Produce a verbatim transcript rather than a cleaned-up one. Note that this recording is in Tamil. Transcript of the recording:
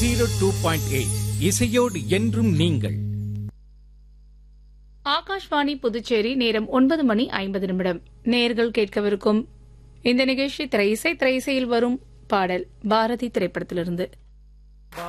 ஜீரோ டூ பாயிண்ட் எயிட் இசையோடு என்றும் நீங்கள். ஆகாஷ்வாணி புதுச்சேரி. நேரம் ஒன்பது மணி ஐம்பது நிமிடம். நேர்கள் கேட்கவிருக்கும் இந்த நிகழ்ச்சி திரை இசை திரை இசையில் வரும் பாடல் பாரதி திரைப்படத்திலிருந்து.